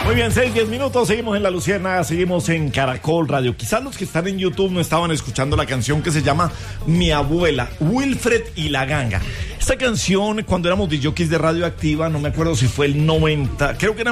Muy bien, 6-10 minutos, seguimos en La Luciérnaga, seguimos en Caracol Radio. Quizás los que están en YouTube no estaban escuchando la canción que se llama Mi Abuela, Wilfred y la Ganga. Esta canción, cuando éramos disjockeys de Radioactiva, no me acuerdo si fue el 90, creo que era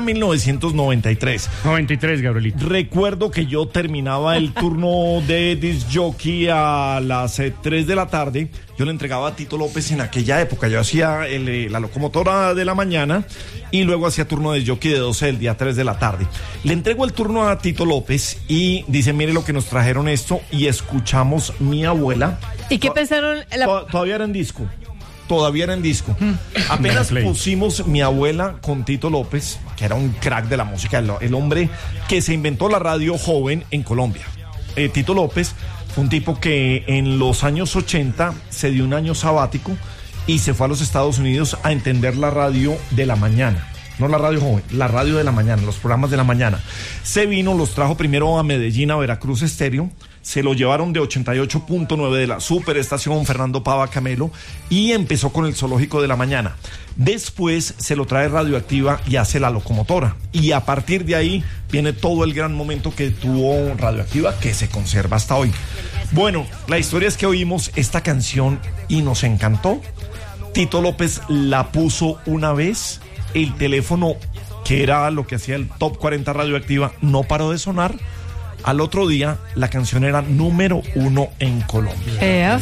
1993. 93, Gabrielito. Recuerdo que yo terminaba el turno de disjockey a las 3 de la tarde. Yo le entregaba a Tito López en aquella época. Yo hacía la locomotora de la mañana y luego hacía turno de disjockey de 12 del día 3 de la tarde. Le entrego el turno a Tito López y dice, mire lo que nos trajeron esto, y escuchamos Mi Abuela. ¿Y qué pensaron? Todavía era en disco. Todavía era en disco. Apenas pusimos Mi Abuela con Tito López, que era un crack de la música, el hombre que se inventó la radio joven en Colombia. Tito López fue un tipo que en los años 80 se dio un año sabático y se fue a los Estados Unidos a entender la radio de la mañana. No la radio joven, la radio de la mañana, los programas de la mañana. Se vino, los trajo primero a Medellín, a Veracruz Estéreo. Se lo llevaron de 88.9 de la superestación Fernando Pava Camelo y empezó con el Zoológico de la Mañana. Después se lo trae Radioactiva y hace La Locomotora. Y a partir de ahí viene todo el gran momento que tuvo Radioactiva, que se conserva hasta hoy. Bueno, la historia es que oímos esta canción y nos encantó. Tito López la puso una vez, el teléfono, que era lo que hacía el Top 40 Radioactiva, no paró de sonar. Al otro día, la canción era número 1 en Colombia.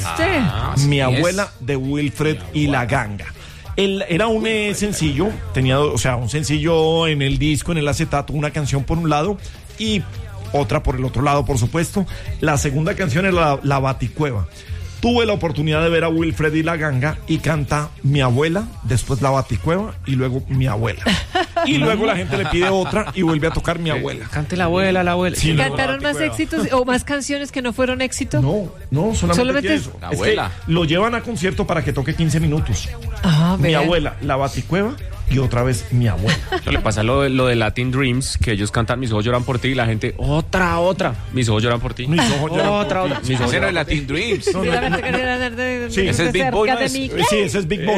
Mi Abuela, de Wilfred y la Ganga. Era un sencillo, tenía, un sencillo en el disco, en el acetato, una canción por un lado y otra por el otro lado, por supuesto. La segunda canción era La Baticueva. Tuve la oportunidad de ver a Wilfred y la Ganga y canta Mi Abuela, después La Baticueva y luego Mi Abuela. Y luego la gente le pide otra y vuelve a tocar Mi Abuela. Cante la abuela, la abuela. Sí, ¿cantaron más éxitos o más canciones que no fueron éxito? No, solamente eso. La abuela. Es que lo llevan a concierto para que toque 15 minutos. Mi Abuela, La Baticueva y otra vez Mi Abuela. No le pasa lo de Latin Dreams, que ellos cantan Mis ojos lloran por ti y la gente, otra. Mis ojos lloran por ti. Mis ojos lloran por ti. Mis ojos lloran Latin Dreams. Sí, ese es Big Boy. Sí, ese es Big Boy.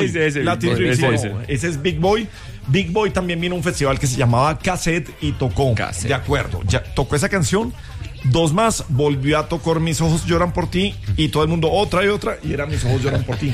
Ese es Big Boy. Big Boy también vino a un festival que se llamaba Cassette y tocó. De acuerdo, ya tocó esa canción. Dos más, volvió a tocar Mis ojos lloran por ti y todo el mundo otra y era Mis ojos lloran por ti.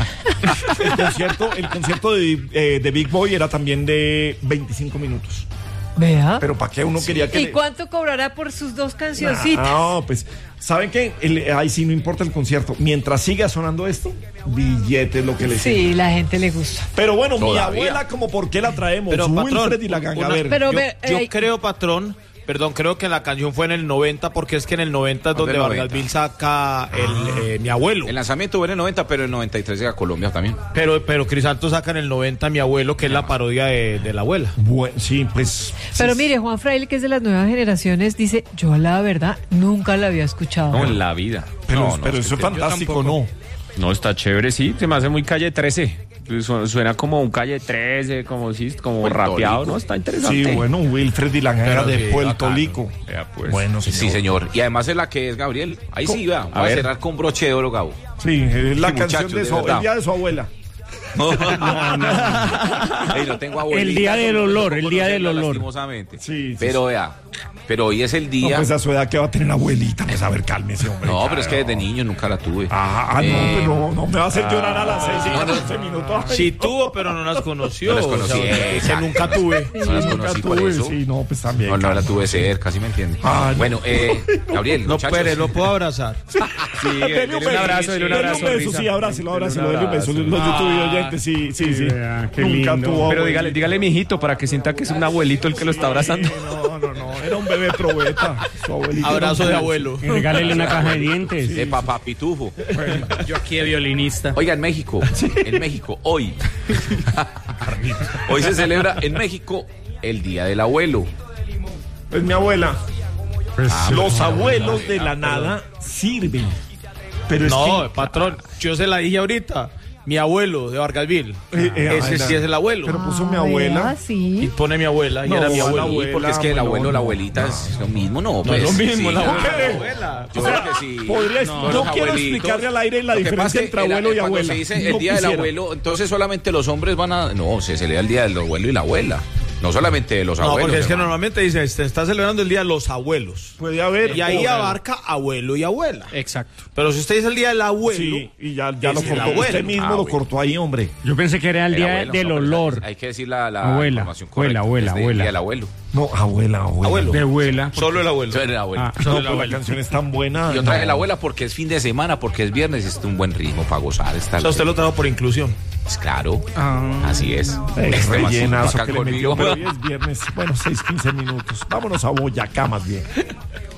El concierto de Big Boy era también de 25 minutos. Vea. Pero ¿para qué uno quería que... ¿Y cuánto cobrará por sus dos cancioncitas? No, pues, ¿saben qué? Ahí sí no importa el concierto. Mientras siga sonando esto, billete es lo que le sirve. Sí, la gente le gusta. Pero bueno, Mi Abuela, como por qué la traemos. Pero, Wilfred patrón, y la Ganga. Yo creo, patrón... Perdón, creo que la canción fue en el 90, porque es que en el 90 es donde Vargasville saca Mi Abuelo. El lanzamiento fue en el 90, pero en el 93 llega a Colombia también. Pero Crisanto saca en el 90 Mi Abuelo, que es la parodia de la abuela. Bueno, sí, pues... Pero mire, Juan Fraile, que es de las nuevas generaciones, dice, yo la verdad nunca la había escuchado. No, en la vida. Pero eso es fantástico, ¿no? No, está chévere, sí, se me hace muy Calle 13. Suena como un Calle 13, como rapeado, ¿no? Está interesante. Sí, bueno, Wilfred y la Ganga de Puerto Rico. Pues. Bueno, señor. Sí, señor. Y además es la que es Gabriel. Ahí sí va. Vamos a cerrar con broche de oro, Gabo. Sí, es la canción de el día de su abuela. No. Ey, no tengo abuelita. El día del olor, el día del olor. Lastimosamente. Sí, pero vea, pero hoy es el día. No, pues a su edad que va a tener abuelita, pues a ver, cálmese, hombre. No, pero es que desde niño nunca la tuve. No, pero no me va a hacer llorar a las 6 y 14 minutos. Sí tuvo, pero no las conoció. No las conocí. Que nunca tuve. No las conocí por eso. Sí, no, pues también. No la tuve cerca, ¿sí me entiende? Bueno, Gabriel, no, Pérez, lo puedo abrazar. Sí, dele un abrazo, dele un abrazo. Sí, abrácelo, dele un beso. Los YouTube oyentes, sí. Nunca tuvo. Pero dígale, mijito, para que sienta que es un abuelito el que lo está abrazando. No, era un bebé probeta. Su abuelito. Abrazo de abuelo. Regálele una caja de dientes. De papá pitufo. Bueno, yo aquí de violinista. Oiga, en México, hoy se celebra en México el Día del Abuelo. Pues mi abuela. Los abuelos de la nada sirven. Pero no, patrón, yo se la dije ahorita. Mi abuelo de Vargasville. Ese sí es el abuelo. Pero puso mi abuela. Y pone mi abuela. Y era mi abuelo. Porque es que el abuelo o la abuelita es lo mismo, ¿no? Pues, no es lo mismo, sí, la abuela. Yo creo que sí. No quiero explicarle al aire la diferencia entre abuelo y abuela. Se dice el día del abuelo, entonces solamente los hombres van a... No, se celebra el día del abuelo y la abuela. No solamente de los No, abuelos. porque es que hermano. normalmente dice, se está celebrando el Día de los Abuelos. Puede haber. Y ahí o- abarca abuelo y abuela. Exacto. Pero si usted dice el Día del Abuelo, Sí, y ya lo es el cortó. abuelo. Usted mismo lo bueno. cortó ahí, hombre. Yo pensé que era el día abuelo, del no, pero olor. Hay que decir la Abuela, información abuela, correcta. abuela, Es del abuela. Día del abuelo. No, abuela. Abuelo. De abuela. solo el abuelo. Entonces, el abuelo. Ah, No, Solo pero abuela. la canción es tan buena. Y otra vez no. la abuela porque es fin de semana, porque es viernes, es un buen ritmo para gozar. Está O sea, usted lo trajo por inclusión. Pues claro, Ah. así es. Es Este rellenazo acá que le metió, conmigo. pero hoy es viernes. Bueno, 6, 15 minutos. Vámonos a Boyacá más bien.